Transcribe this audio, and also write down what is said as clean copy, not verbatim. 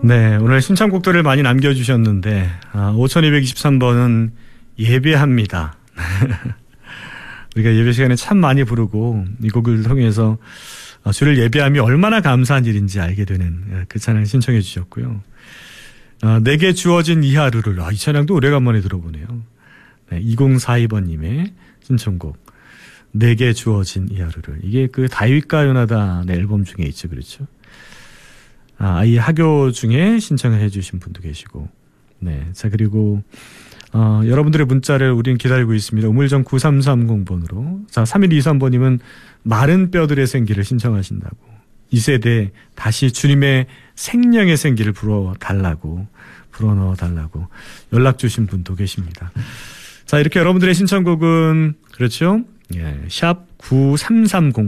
네, 오늘 신청곡들을 많이 남겨주셨는데 5223번은 예배합니다. 우리가 예배 시간에 참 많이 부르고 이 곡을 통해서 주를 예배함이 얼마나 감사한 일인지 알게 되는 그 찬양을 신청해 주셨고요. 내게 주어진 이 하루를, 이 찬양도 오래간만에 들어보네요. 네, 2042번님의 신청곡 내게 주어진 이 하루를. 이게 그 다윗과 요나단의 앨범 중에 있죠. 그렇죠? 아이 학교 중에 신청을 해주신 분도 계시고. 네. 자, 그리고, 여러분들의 문자를 우린 기다리고 있습니다. 우물정 9330번으로. 자, 3123번님은 마른 뼈들의 생기를 신청하신다고. 이 세대에 다시 주님의 생명의 생기를 불어넣어달라고 연락 주신 분도 계십니다. 자, 이렇게 여러분들의 신청곡은, 그렇죠? 예, 샵 9330